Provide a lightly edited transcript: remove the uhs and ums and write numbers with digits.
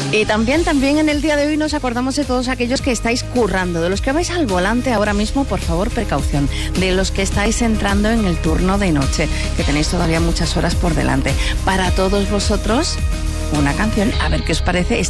Y también en el día de hoy nos acordamos de todos aquellos que estáis currando, de los que vais al volante ahora mismo, por favor, precaución, de los que estáis entrando en el turno de noche, que tenéis todavía muchas horas por delante. Para todos vosotros, una canción, a ver qué os parece.